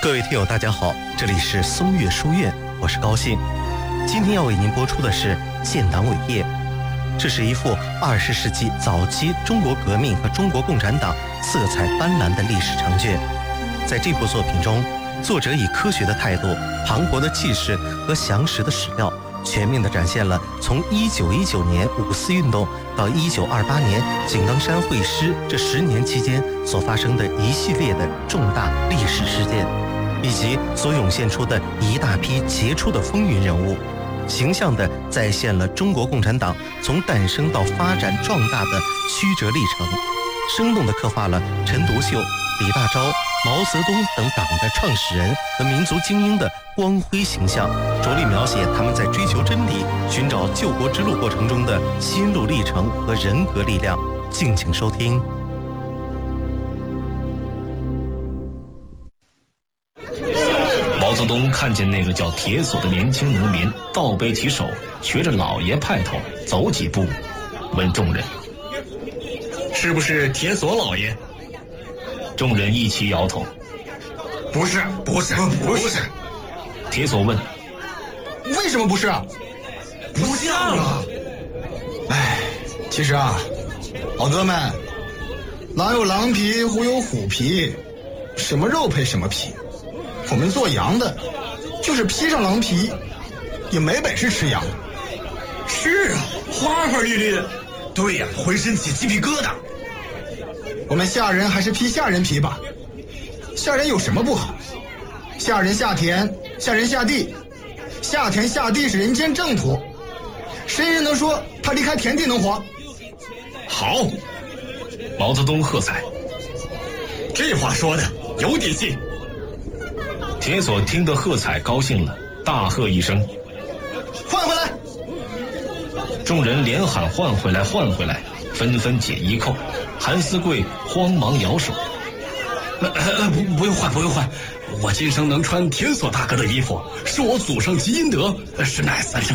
各位听友大家好，这里是松岳书院，我是高兴。今天要为您播出的是建党伟业，这是一幅20世纪早期中国革命和中国共产党色彩斑斓的历史长卷。在这部作品中，作者以科学的态度、磅礴的气势和详实的史料，全面地展现了从1919年五四运动到1928年井冈山会师这10年期间所发生的一系列的重大历史事件，以及所涌现出的一大批杰出的风云人物，形象地再现了中国共产党从诞生到发展壮大的曲折历程，生动地刻画了陈独秀、李大钊、毛泽东等党的创始人和民族精英的光辉形象，着力描写他们在追求真理、寻找救国之路过程中的心路历程和人格力量。敬请收听。 毛泽东看见那个叫铁索的年轻农民倒背起手，学着老爷派头走几步，问众人：“ 是不是铁索老爷？” 众人一齐摇头：“ 不是。” 铁索问：“ 为什么不是啊？”“不像啊。”“其实啊，老哥们，狼有狼皮，虎有虎皮，什么肉配什么皮。我们做羊的，就是披上狼皮，也没本事吃羊。”“是啊，花花绿绿的。”“对呀，浑身起鸡皮疙瘩。”“我们下人还是披下人皮吧。下人有什么不好？下人下田，下人下地，下田下地是人间正途，谁人能说他离开田地能活？”“ 好！”毛泽东喝彩：“ 这话说的有底气。” 铁索听得喝彩高兴了，大喝一声：“ 换回来！” 众人连喊换回来，换回来，纷纷解衣扣。韩思贵慌忙摇手：“ 不用换，我今生能穿铁索大哥的衣服，是我祖上积阴德，是乃三生